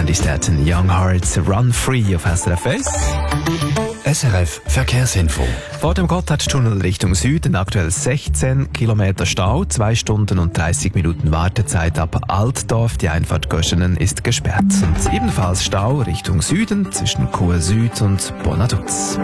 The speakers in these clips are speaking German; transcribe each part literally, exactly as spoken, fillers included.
Kandidaten Young Hearts Run Free auf S R F eins. S R F Verkehrsinfo. Vor dem Gotthardtunnel Richtung Süden aktuell sechzehn Kilometer Stau, zwei Stunden und dreißig Minuten Wartezeit ab Altdorf. Die Einfahrt Göschenen ist gesperrt. Und ebenfalls Stau Richtung Süden zwischen Chur Süd und Bonaduz.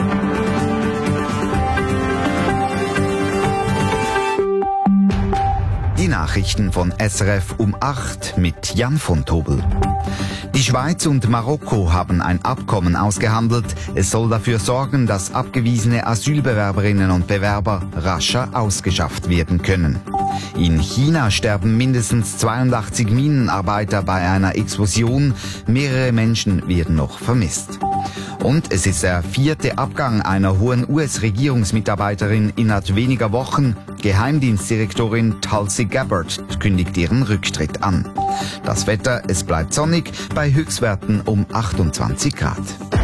Die Nachrichten von S R F um acht mit Jan von Tobel. Die Schweiz und Marokko haben ein Abkommen ausgehandelt. Es soll dafür sorgen, dass abgewiesene Asylbewerberinnen und Bewerber rascher ausgeschafft werden können. In China sterben mindestens zweiundachtzig Minenarbeiter bei einer Explosion. Mehrere Menschen werden noch vermisst. Und es ist der vierte Abgang einer hohen U S-Regierungsmitarbeiterin innerhalb weniger Wochen. Geheimdienstdirektorin Tulsi Gabbard kündigt ihren Rücktritt an. Das Wetter, es bleibt sonnig bei Höchstwerten um achtundzwanzig Grad.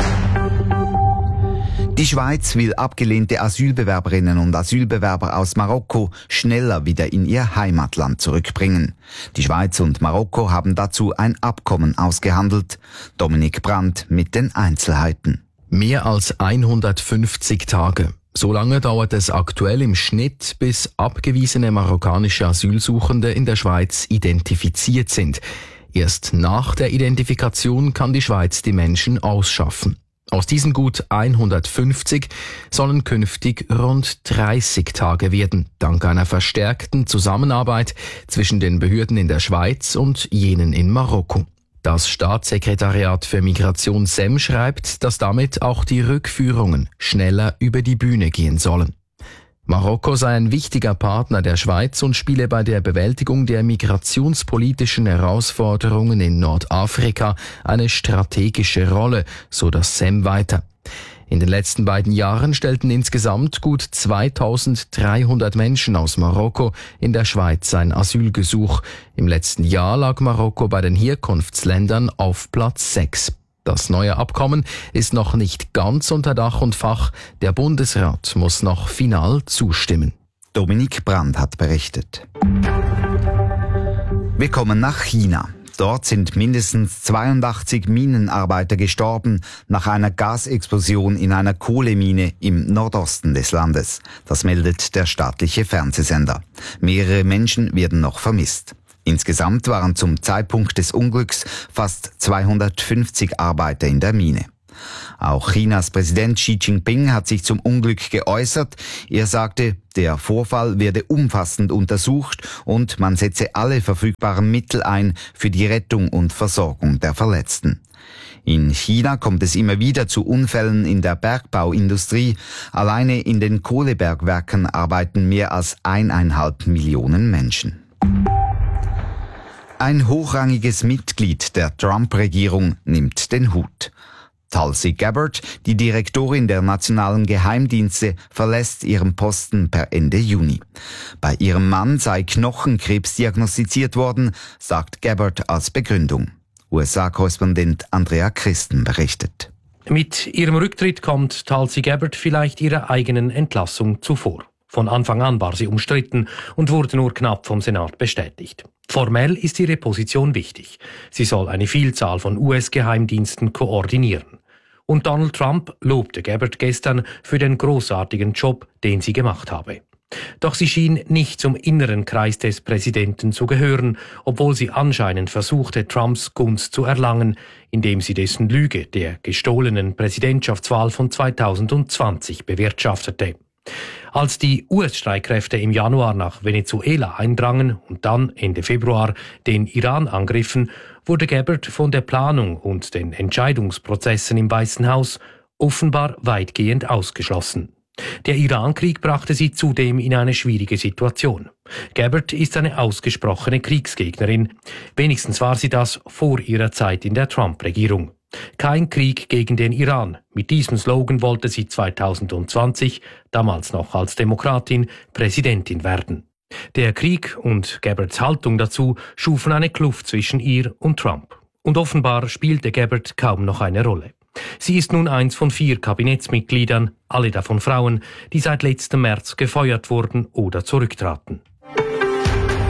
Die Schweiz will abgelehnte Asylbewerberinnen und Asylbewerber aus Marokko schneller wieder in ihr Heimatland zurückbringen. Die Schweiz und Marokko haben dazu ein Abkommen ausgehandelt. Dominik Brandt mit den Einzelheiten. Mehr als hundertfünfzig Tage. So lange dauert es aktuell im Schnitt, bis abgewiesene marokkanische Asylsuchende in der Schweiz identifiziert sind. Erst nach der Identifikation kann die Schweiz die Menschen ausschaffen. Aus diesen gut hundertfünfzig sollen künftig rund dreißig Tage werden, dank einer verstärkten Zusammenarbeit zwischen den Behörden in der Schweiz und jenen in Marokko. Das Staatssekretariat für Migration S E M schreibt, dass damit auch die Rückführungen schneller über die Bühne gehen sollen. Marokko sei ein wichtiger Partner der Schweiz und spiele bei der Bewältigung der migrationspolitischen Herausforderungen in Nordafrika eine strategische Rolle, so das S E M weiter. In den letzten beiden Jahren stellten insgesamt gut zweitausenddreihundert Menschen aus Marokko in der Schweiz ein Asylgesuch. Im letzten Jahr lag Marokko bei den Herkunftsländern auf Platz sechs. Das neue Abkommen ist noch nicht ganz unter Dach und Fach. Der Bundesrat muss noch final zustimmen. Dominik Brandt hat berichtet. Wir kommen nach China. Dort sind mindestens zweiundachtzig Minenarbeiter gestorben nach einer Gasexplosion in einer Kohlemine im Nordosten des Landes. Das meldet der staatliche Fernsehsender. Mehrere Menschen werden noch vermisst. Insgesamt waren zum Zeitpunkt des Unglücks fast zweihundertfünfzig Arbeiter in der Mine. Auch Chinas Präsident Xi Jinping hat sich zum Unglück geäußert. Er sagte, der Vorfall werde umfassend untersucht und man setze alle verfügbaren Mittel ein für die Rettung und Versorgung der Verletzten. In China kommt es immer wieder zu Unfällen in der Bergbauindustrie. Alleine in den Kohlebergwerken arbeiten mehr als eineinhalb Millionen Menschen. Ein hochrangiges Mitglied der Trump-Regierung nimmt den Hut. Tulsi Gabbard, die Direktorin der nationalen Geheimdienste, verlässt ihren Posten per Ende Juni. Bei ihrem Mann sei Knochenkrebs diagnostiziert worden, sagt Gabbard als Begründung. U S A-Korrespondent Andrea Christen berichtet. Mit ihrem Rücktritt kommt Tulsi Gabbard vielleicht ihrer eigenen Entlassung zuvor. Von Anfang an war sie umstritten und wurde nur knapp vom Senat bestätigt. Formell ist ihre Position wichtig. Sie soll eine Vielzahl von U S-Geheimdiensten koordinieren. Und Donald Trump lobte Gabbard gestern für den großartigen Job, den sie gemacht habe. Doch sie schien nicht zum inneren Kreis des Präsidenten zu gehören, obwohl sie anscheinend versuchte, Trumps Gunst zu erlangen, indem sie dessen Lüge der gestohlenen Präsidentschaftswahl von zweitausendzwanzig bewirtschaftete. Als die U S-Streitkräfte im Januar nach Venezuela eindrangen und dann Ende Februar den Iran angriffen, wurde Gabbard von der Planung und den Entscheidungsprozessen im Weißen Haus offenbar weitgehend ausgeschlossen. Der Iran-Krieg brachte sie zudem in eine schwierige Situation. Gabbard ist eine ausgesprochene Kriegsgegnerin. Wenigstens war sie das vor ihrer Zeit in der Trump-Regierung. Kein Krieg gegen den Iran. Mit diesem Slogan wollte sie zweitausendzwanzig, damals noch als Demokratin, Präsidentin werden. Der Krieg und Gabbards Haltung dazu schufen eine Kluft zwischen ihr und Trump. Und offenbar spielte Gabbard kaum noch eine Rolle. Sie ist nun eins von vier Kabinettsmitgliedern, alle davon Frauen, die seit letztem März gefeuert wurden oder zurücktraten.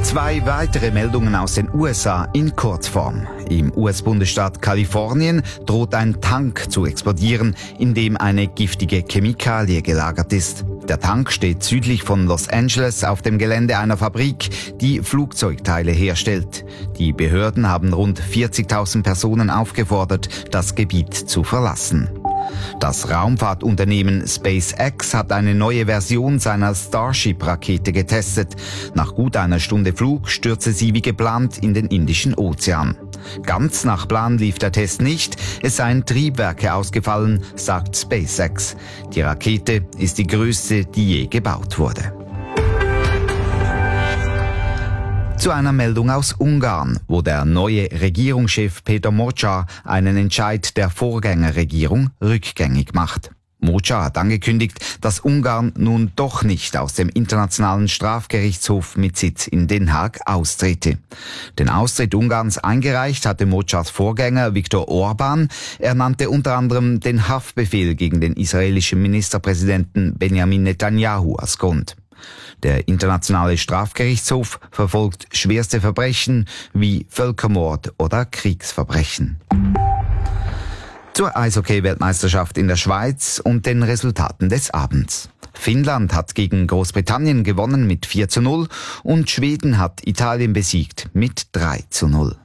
Zwei weitere Meldungen aus den U S A in Kurzform. Im U S-Bundesstaat Kalifornien droht ein Tank zu explodieren, in dem eine giftige Chemikalie gelagert ist. Der Tank steht südlich von Los Angeles auf dem Gelände einer Fabrik, die Flugzeugteile herstellt. Die Behörden haben rund vierzigtausend Personen aufgefordert, das Gebiet zu verlassen. Das Raumfahrtunternehmen SpaceX hat eine neue Version seiner Starship-Rakete getestet. Nach gut einer Stunde Flug stürzte sie wie geplant in den Indischen Ozean. Ganz nach Plan lief der Test nicht, es seien Triebwerke ausgefallen, sagt SpaceX. Die Rakete ist die größte, die je gebaut wurde. Zu einer Meldung aus Ungarn, wo der neue Regierungschef Peter Mocsa einen Entscheid der Vorgängerregierung rückgängig macht. Mocsa hat angekündigt, dass Ungarn nun doch nicht aus dem Internationalen Strafgerichtshof mit Sitz in Den Haag austrete. Den Austritt Ungarns eingereicht hatte Mocsas Vorgänger Viktor Orbán. Er nannte unter anderem den Haftbefehl gegen den israelischen Ministerpräsidenten Benjamin Netanyahu als Grund. Der Internationale Strafgerichtshof verfolgt schwerste Verbrechen wie Völkermord oder Kriegsverbrechen. Zur Eishockey-Weltmeisterschaft in der Schweiz und den Resultaten des Abends. Finnland hat gegen Großbritannien gewonnen mit vier zu null und Schweden hat Italien besiegt mit drei zu null.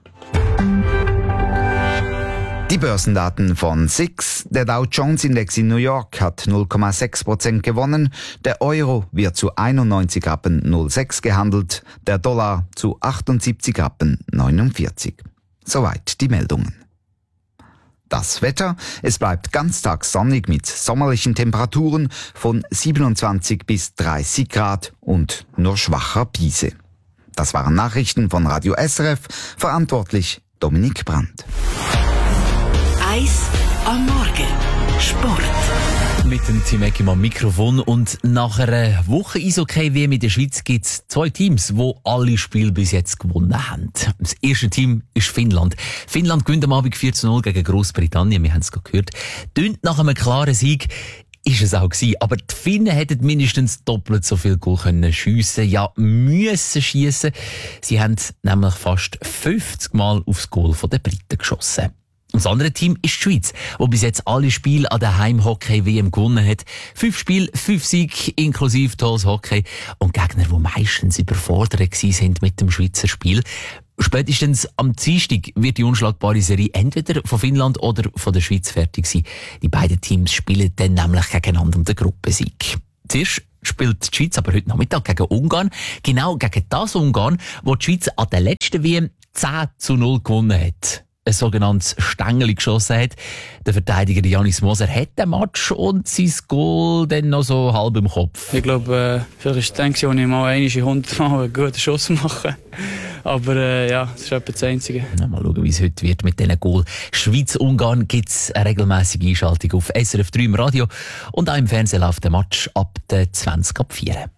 Die Börsendaten von S I X. Der Dow Jones Index in New York hat null Komma sechs Prozent gewonnen. Der Euro wird zu einundneunzig Rappen null Komma sechs gehandelt. Der Dollar zu achtundsiebzig Rappen neunundvierzig. Soweit die Meldungen. Das Wetter, es bleibt ganztags sonnig mit sommerlichen Temperaturen von siebenundzwanzig bis dreißig Grad und nur schwacher Brise. Das waren Nachrichten von Radio S R F, verantwortlich Dominik Brandt. Eis am Morgen. Sport. Mit dem Team Eckim am Mikrofon. Und nach einer Woche Eishockey-W M in der Schweiz gibt es zwei Teams, die alle Spiele bis jetzt gewonnen haben. Das erste Team ist Finnland. Finnland gewinnt am Abend vier zu null gegen Großbritannien. Wir haben es gerade gehört. Tönt nach einem klaren Sieg. Ist es auch gewesen. Aber die Finnen hätten mindestens doppelt so viel Goal können schiessen, ja müssen schiessen. Sie haben nämlich fast fünfzig Mal aufs Goal der Briten geschossen. Und das andere Team ist die Schweiz, wo bis jetzt alle Spiele an der Heimhockey-W M gewonnen hat. Fünf Spiele, fünf Siege, inklusive tolles Hockey. Und Gegner, die meistens überfordert waren mit dem Schweizer Spiel. Spätestens am Dienstag wird die unschlagbare Serie entweder von Finnland oder von der Schweiz fertig sein. Die beiden Teams spielen dann nämlich gegeneinander um den Gruppensieg. Zuerst spielt die Schweiz aber heute Nachmittag gegen Ungarn. Genau gegen das Ungarn, wo die Schweiz an der letzten W M zehn zu null gewonnen hat. Ein sogenanntes Stängeli geschossen hat. Der Verteidiger Janis Moser hat den Match und sein Goal dann noch so halb im Kopf. Ich glaube, äh, vielleicht war es, dass ich mal einmal hundert Mal einen guten Schuss mache. Aber äh, ja, das ist etwa das Einzige. Ja, mal schauen, wie es heute wird mit diesen Goal. Schweiz-Ungarn gibt es eine regelmäßige Einschaltung auf S R F drei im Radio und auch im Fernsehen läuft der Match ab der zwanzig ab vier.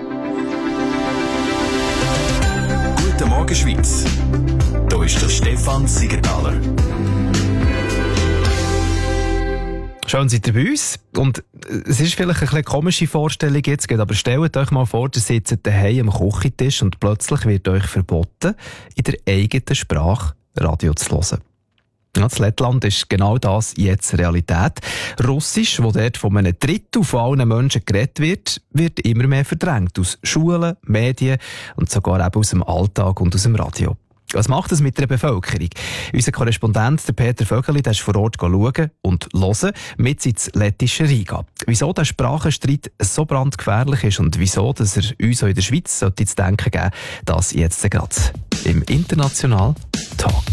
Guten Morgen, Schweiz. Hier ist der Stefan Siegenthaler. Schön seid ihr bei uns. Und es ist vielleicht eine bisschen komische Vorstellung jetzt, aber stellt euch mal vor, ihr sitzt daheim am Küchentisch und plötzlich wird euch verboten, in der eigenen Sprache Radio zu hören. Ja, das Lettland ist genau das jetzt Realität. Russisch, wo dort von einem Drittel von allen Menschen geredet wird, wird immer mehr verdrängt aus Schulen, Medien und sogar eben aus dem Alltag und aus dem Radio. Was macht das mit der Bevölkerung? Unser Korrespondent, der Peter Vögeli, der ist vor Ort schauen und hören, mit ins lettische Riga. Wieso der Sprachenstreit so brandgefährlich ist und wieso dass er uns auch in der Schweiz sollte zu denken geben, das jetzt gerade im International Talk.